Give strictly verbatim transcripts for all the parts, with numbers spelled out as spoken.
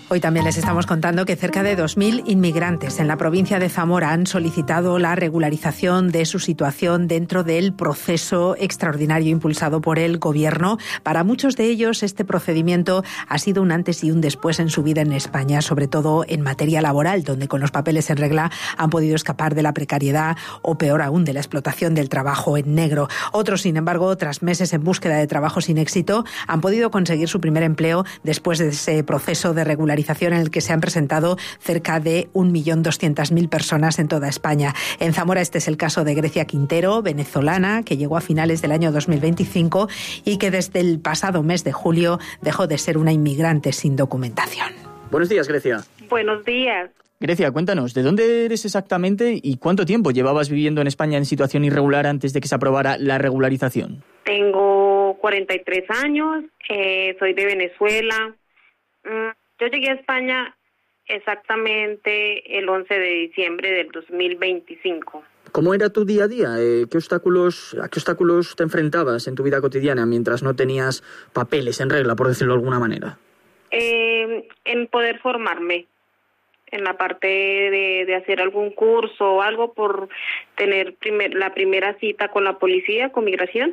Hoy también les estamos contando que cerca de dos mil inmigrantes en la provincia de Zamora han solicitado la regularización de su situación dentro del proceso extraordinario impulsado por el Gobierno. Para muchos de ellos, este procedimiento ha sido un antes y un después en su vida en España, sobre todo en materia laboral, donde con los papeles en regla han podido escapar de la precariedad o, peor aún, de la explotación del trabajo en negro. Otros, sin embargo, tras meses en búsqueda de trabajo sin éxito, han podido conseguir su primer empleo después de ese proceso de regularización en el que se han presentado cerca de un millón doscientas mil personas en toda España. En Zamora este es el caso de Grecia Quintero, venezolana, que llegó a finales del año dos mil veinticinco y que desde el pasado mes de julio dejó de ser una inmigrante sin documentación. Buenos días, Grecia. Buenos días. Grecia, cuéntanos, ¿de dónde eres exactamente y cuánto tiempo llevabas viviendo en España en situación irregular antes de que se aprobara la regularización? Tengo cuarenta y tres años, eh, soy de Venezuela. Mm. Yo llegué a España exactamente el once de diciembre del dos mil veinticinco. ¿Cómo era tu día a día? Eh, ¿Qué obstáculos, ¿A qué obstáculos te enfrentabas en tu vida cotidiana mientras no tenías papeles en regla, por decirlo de alguna manera? Eh, en poder formarme, en la parte de, de hacer algún curso o algo por tener primer, la primera cita con la policía, con migración,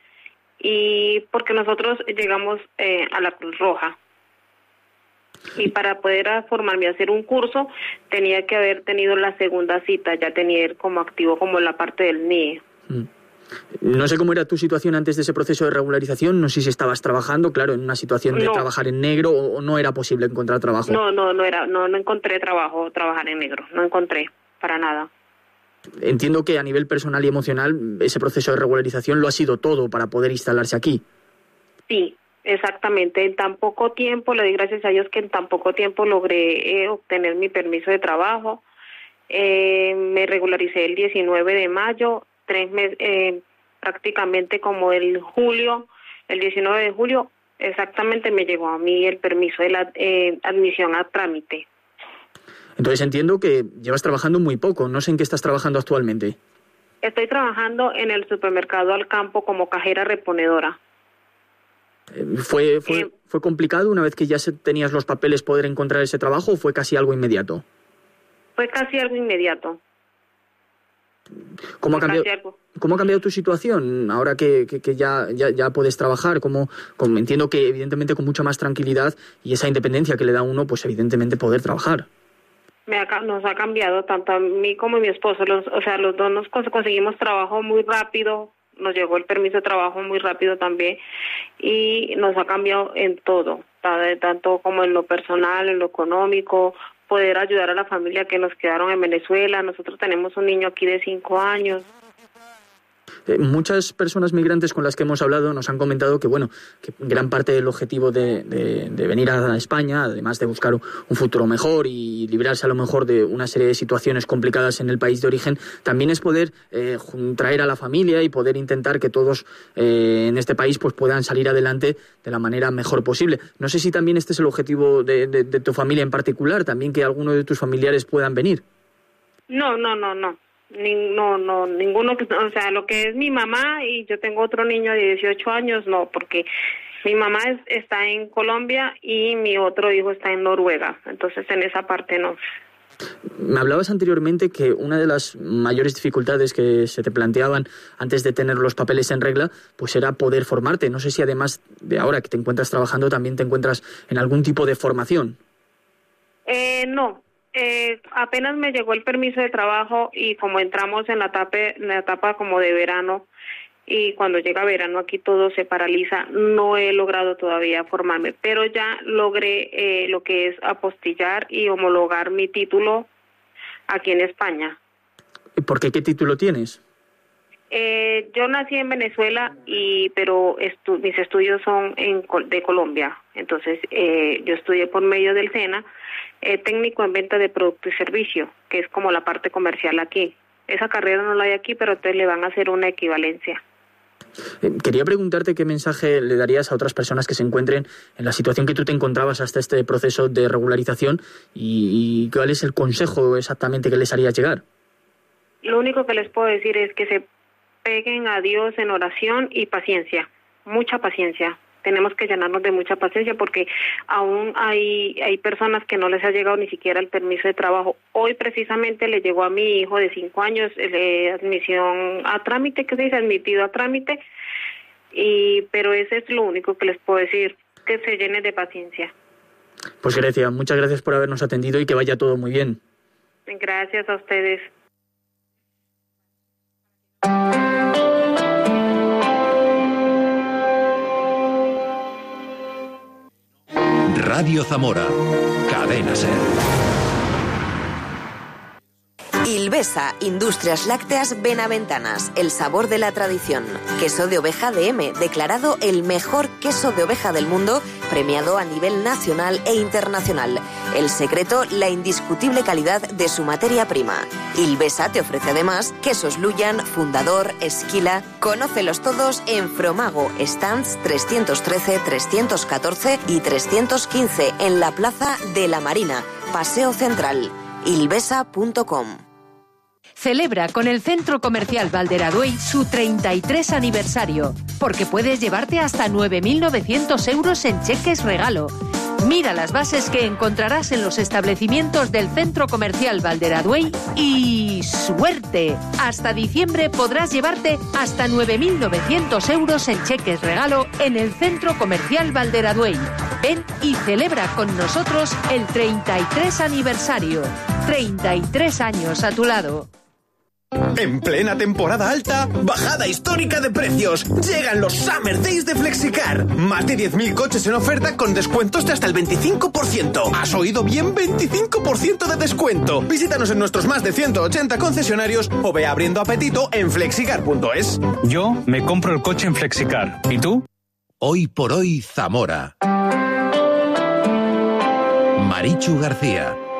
y porque nosotros llegamos eh, a la Cruz Roja. Y para poder formarme a hacer un curso tenía que haber tenido la segunda cita, ya tener como activo como la parte del N I E. Mm. No sé cómo era tu situación antes de ese proceso de regularización, no sé si estabas trabajando, claro, en una situación de no. trabajar en negro o, o no era posible encontrar trabajo. No, no, no era, no, no encontré trabajo, trabajar en negro, no encontré para nada. Entiendo que a nivel personal y emocional ese proceso de regularización lo ha sido todo para poder instalarse aquí. Sí. Exactamente, en tan poco tiempo, le doy gracias a Dios que en tan poco tiempo logré eh, obtener mi permiso de trabajo. Eh, me regularicé el diecinueve de mayo, tres meses, eh, prácticamente como el julio, el diecinueve de julio, exactamente me llegó a mí el permiso de la eh, admisión a trámite. Entonces entiendo que llevas trabajando muy poco, no sé en qué estás trabajando actualmente. Estoy trabajando en el supermercado Alcampo como cajera reponedora. ¿Fue, fue, eh, ¿Fue complicado una vez que ya tenías los papeles poder encontrar ese trabajo o fue casi algo inmediato? Fue casi algo inmediato. ¿Cómo ha cambiado, ¿cómo ha cambiado tu situación ahora que, que, que ya, ya, ya puedes trabajar? ¿Cómo, cómo, entiendo que evidentemente con mucha más tranquilidad y esa independencia que le da a uno, pues evidentemente poder trabajar. Me ha, nos ha cambiado tanto a mí como a mi esposo. Los, o sea, los dos nos conseguimos trabajo muy rápido. Nos llegó el permiso de trabajo muy rápido también y nos ha cambiado en todo, tanto como en lo personal, en lo económico, poder ayudar a la familia que nos quedaron en Venezuela. Nosotros tenemos un niño aquí de cinco años. Eh, muchas personas migrantes con las que hemos hablado nos han comentado que, bueno, que gran parte del objetivo de, de, de venir a España, además de buscar un futuro mejor y librarse a lo mejor de una serie de situaciones complicadas en el país de origen, también es poder eh, traer a la familia y poder intentar que todos eh, en este país pues puedan salir adelante de la manera mejor posible. No sé si también este es el objetivo de, de, de tu familia en particular, también que alguno de tus familiares puedan venir. No, no, no, no. Ni, no, no, ninguno, o sea, lo que es mi mamá y yo tengo otro niño de dieciocho años, no, porque mi mamá es, está en Colombia y mi otro hijo está en Noruega, entonces en esa parte no. Me hablabas anteriormente que una de las mayores dificultades que se te planteaban antes de tener los papeles en regla, pues era poder formarte. No sé si además de ahora que te encuentras trabajando también te encuentras en algún tipo de formación. Eh, no. Eh, apenas me llegó el permiso de trabajo y como entramos en la etapa, en la etapa como de verano y cuando llega verano aquí todo se paraliza, no he logrado todavía formarme, pero ya logré eh, lo que es apostillar y homologar mi título aquí en España. ¿Por qué? ¿Qué título tienes? Eh, yo nací en Venezuela, y pero estu- mis estudios son en, de Colombia, entonces eh, yo estudié por medio del SENA, eh, técnico en venta de producto y servicio, que es como la parte comercial aquí. Esa carrera no la hay aquí, pero entonces le van a hacer una equivalencia. Eh, quería preguntarte qué mensaje le darías a otras personas que se encuentren en la situación que tú te encontrabas hasta este proceso de regularización y, y cuál es el consejo exactamente que les harías llegar. Lo único que les puedo decir es que se peguen a Dios en oración y paciencia, mucha paciencia, tenemos que llenarnos de mucha paciencia porque aún hay hay personas que no les ha llegado ni siquiera el permiso de trabajo. Hoy precisamente le llegó a mi hijo de cinco años eh, admisión a trámite, que se dice admitido a trámite, y pero ese es lo único que les puedo decir, que se llene de paciencia. Pues Grecia, muchas gracias por habernos atendido y que vaya todo muy bien. Gracias a ustedes. Radio Zamora, Cadena SER. Ilvesa, Industrias Lácteas Benaventanas, el sabor de la tradición. Queso de oveja D M, declarado el mejor queso de oveja del mundo, premiado a nivel nacional e internacional. El secreto, la indiscutible calidad de su materia prima. Ilvesa te ofrece además quesos Luyan, Fundador, Esquila. Conócelos todos en Fromago, stands trescientos trece, trescientos catorce y trescientos quince en la Plaza de la Marina, Paseo Central. ilvesa punto com. Celebra con el Centro Comercial Valderaduey su treinta y tres aniversario, porque puedes llevarte hasta nueve mil novecientos euros en cheques regalo. Mira las bases que encontrarás en los establecimientos del Centro Comercial Valderaduey y ¡suerte! Hasta diciembre podrás llevarte hasta nueve mil novecientos euros en cheques regalo en el Centro Comercial Valderaduey. Ven y celebra con nosotros el treinta y tres aniversario. treinta y tres años a tu lado. En plena temporada alta, bajada histórica de precios. Llegan los Summer Days de Flexicar. Más de diez mil coches en oferta con descuentos de hasta el veinticinco por ciento. ¿Has oído bien? veinticinco por ciento de descuento. Visítanos en nuestros más de ciento ochenta concesionarios o ve abriendo apetito en flexicar punto es. Yo me compro el coche en Flexicar. ¿Y tú? Hoy por hoy, Zamora. Marichu García.